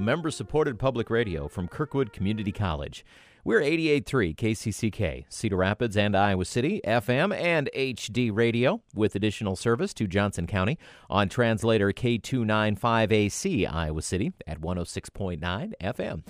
member-supported public radio from Kirkwood Community College. We're 88.3 KCCK, Cedar Rapids and Iowa City, FM and HD radio, with additional service to Johnson County on translator K295AC, Iowa City at 106.9 FM.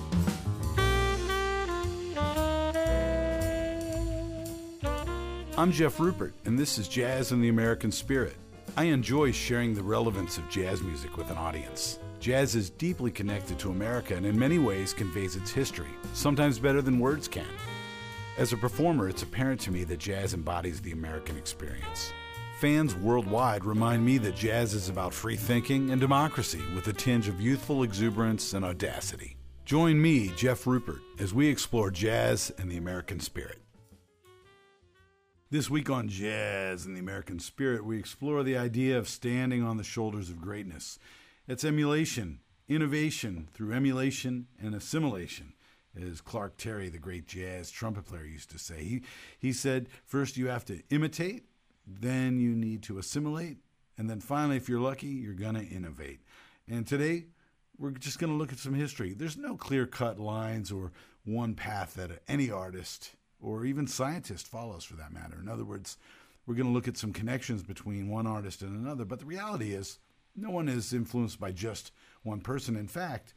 I'm Jeff Rupert, and this is Jazz in the American Spirit. I enjoy sharing the relevance of jazz music with an audience. Jazz is deeply connected to America and in many ways conveys its history, sometimes better than words can. As a performer, it's apparent to me that jazz embodies the American experience. Fans worldwide remind me that jazz is about free thinking and democracy with a tinge of youthful exuberance and audacity. Join me, Jeff Rupert, as we explore jazz and the American spirit. This week on Jazz and the American Spirit, we explore the idea of standing on the shoulders of greatness. It's emulation, innovation through emulation and assimilation, as Clark Terry, the great jazz trumpet player, used to say. He said, first you have to imitate, then you need to assimilate, and then finally, if you're lucky, you're going to innovate. And today, we're just going to look at some history. There's no clear-cut lines or one path that any artist or even scientist follows, for that matter. In other words, we're going to look at some connections between one artist and another, but the reality is no one is influenced by just one person. In fact,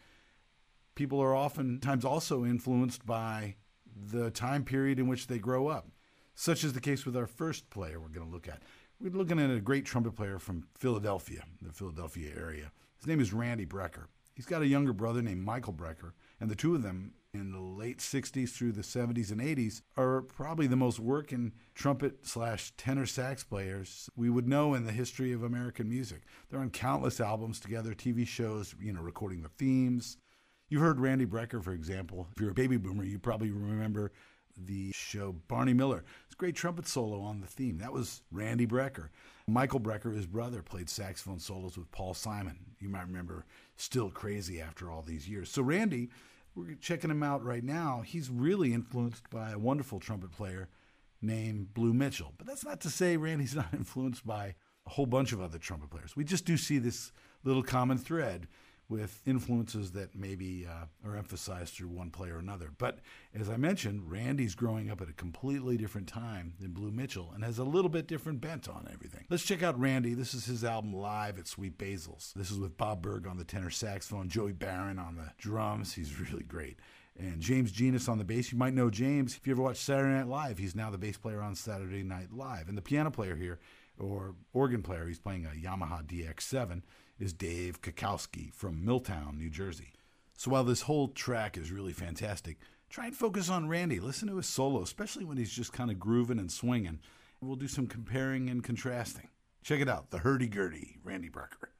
people are oftentimes also influenced by the time period in which they grow up, such is the case with our first player we're going to look at. We're looking at a great trumpet player from Philadelphia, the Philadelphia area. His name is Randy Brecker. He's got a younger brother named Michael Brecker, and the two of them in the late 60s through the 70s and 80s are probably the most working trumpet/tenor sax players we would know in the history of American music. They're on countless albums together, TV shows, recording the themes. You heard Randy Brecker, for example. If you're a baby boomer, you probably remember the show Barney Miller. It's a great trumpet solo on the theme. That was Randy Brecker. Michael Brecker, his brother, played saxophone solos with Paul Simon. You might remember Still Crazy after all these years. So Randy, we're checking him out right now. He's really influenced by a wonderful trumpet player named Blue Mitchell. But that's not to say Randy's not influenced by a whole bunch of other trumpet players. We just do see this little common thread with influences that maybe are emphasized through one player or another. But as I mentioned, Randy's growing up at a completely different time than Blue Mitchell and has a little bit different bent on everything. Let's check out Randy. This is his album Live at Sweet Basil's. This is with Bob Berg on the tenor saxophone, Joey Barron on the drums. He's really great. And James Genus on the bass. You might know James if you ever watched Saturday Night Live. He's now the bass player on Saturday Night Live. And the piano player here, or organ player, he's playing a Yamaha DX7, is Dave Kukowski from Milltown, New Jersey. So while this whole track is really fantastic, try and focus on Randy. Listen to his solo, especially when he's just kind of grooving and swinging. We'll do some comparing and contrasting. Check it out, the hurdy-gurdy, Randy Brecker.